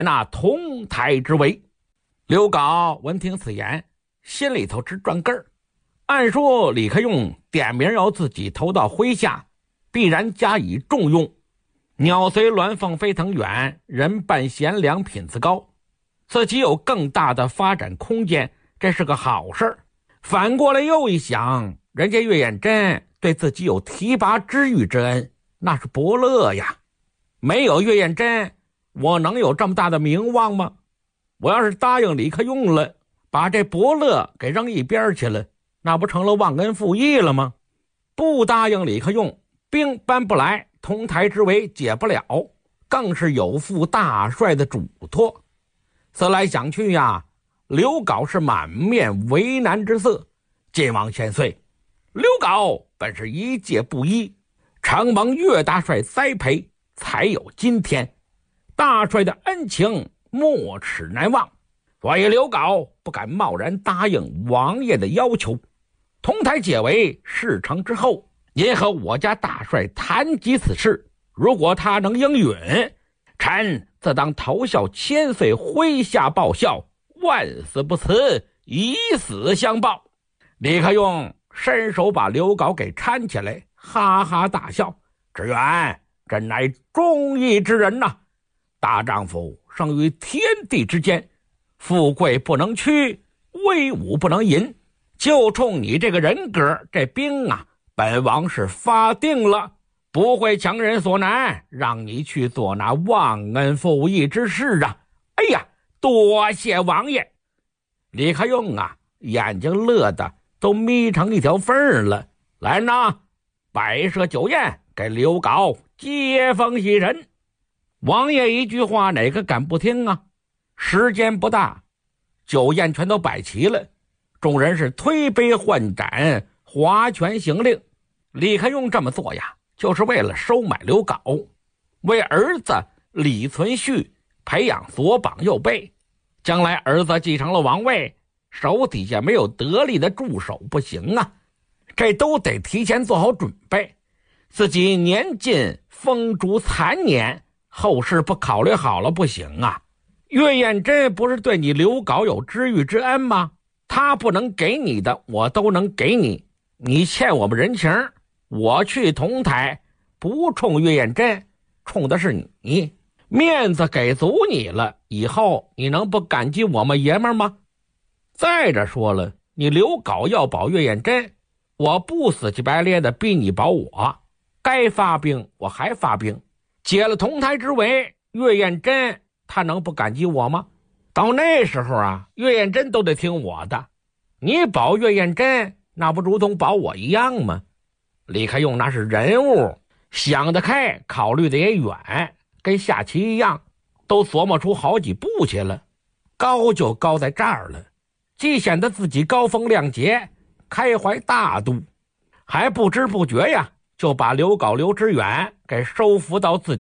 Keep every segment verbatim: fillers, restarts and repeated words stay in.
那同台之围。刘镐闻听此言，心里头直转根儿。按说李克用点名要自己投到麾下，必然加以重用。鸟随鸾凤飞腾远，人伴贤良品次高，自己有更大的发展空间，这是个好事儿。反过来又一想，人家岳彦真对自己有提拔知遇之恩，那是伯乐呀。没有岳彦真，我能有这么大的名望吗？我要是答应李克用了，把这伯乐给扔一边去了，那不成了忘恩负义了吗？不答应李克用，兵搬不来，同台之围解不了，更是有负大帅的嘱托。思来想去呀，刘镐是满面为难之色。晋王千岁，刘镐本是一介布衣，承蒙岳大帅栽培，才有今天。大帅的恩情没齿难忘，所以刘镐不敢贸然答应王爷的要求。同台解围事成之后，也和我家大帅谈及此事，如果他能应允，臣自当投效千岁麾下报效，万死不辞，以死相报。李克用伸手把刘镐给搀起来，哈哈大笑：志远，真乃忠义之人呐！大丈夫生于天地之间，富贵不能屈，威武不能淫，就冲你这个人格，这兵啊，本王是发定了，不会强人所难，让你去做那忘恩负义之事啊！哎呀，多谢王爷！李克用啊，眼睛乐得都眯成一条缝了。来人呐，摆设酒宴，给刘镐接风洗尘。王爷一句话，哪个敢不听啊？时间不大，酒宴全都摆齐了，众人是推杯换盏，划拳行令。李克用这么做呀，就是为了收买刘镐，为儿子李存勖培养左膀右臂。将来儿子继承了王位，手底下没有得力的助手不行啊，这都得提前做好准备。自己年近风烛残年，后事不考虑好了不行啊。岳彦真不是对你刘镐有知遇之恩吗？他不能给你的，我都能给你。你欠我们人情，我去同台，不冲岳彦真，冲的是你。面子给足你了，以后你能不感激我们爷们吗？再者说了，你刘镐要保岳彦真，我不死乞白咧的逼你保我，该发兵我还发兵。解了同台之围，岳彦真他能不感激我吗？到那时候啊，岳彦真都得听我的。你保岳彦真，那不如同保我一样吗？李克用那是人物，想得开，考虑的也远，跟下棋一样，都琢磨出好几步去了。高就高在这儿了，既显得自己高风亮节，开怀大度，还不知不觉呀，就把刘镐刘知远给收服到自己。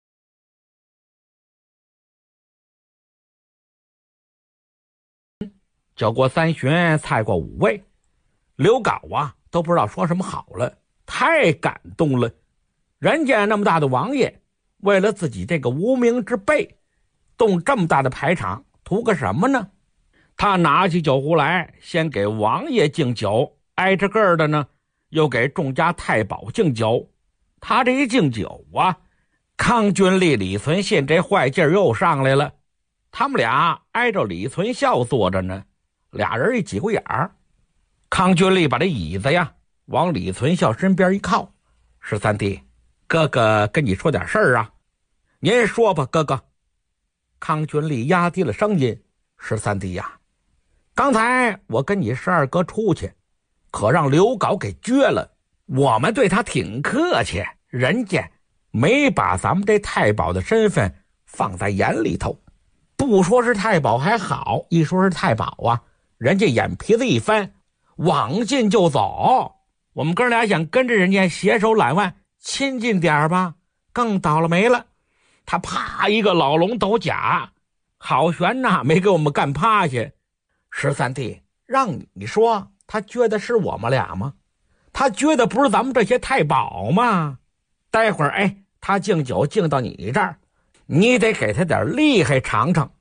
酒过三巡，菜过五味，刘镐啊都不知道说什么好了，太感动了。人家那么大的王爷，为了自己这个无名之辈，动这么大的排场，图个什么呢？他拿起酒壶来，先给王爷敬酒，挨着个儿的呢，又给众家太保敬酒。他这一敬酒啊，康君立、李存信这坏劲儿又上来了。他们俩挨着李存孝坐着呢，俩人一挤过眼儿。康君立把这椅子呀往李存孝身边一靠：十三弟，哥哥跟你说点事儿啊。您说吧，哥哥。康君立压低了声音：十三弟呀，刚才我跟你十二哥出去，可让刘镐给撅了。我们对他挺客气，人家没把咱们这太保的身份放在眼里头。不说是太保还好，一说是太保啊，人家眼皮子一翻，往近就走。我们哥俩想跟着人家携手揽腕亲近点吧，更倒了霉了。他啪一个老龙斗甲，好悬呐，没给我们干趴下。十三弟，让你说，他撅的是我们俩吗？他撅的不是咱们这些太保吗？待会儿哎，他敬酒敬到你这儿，你得给他点厉害尝尝。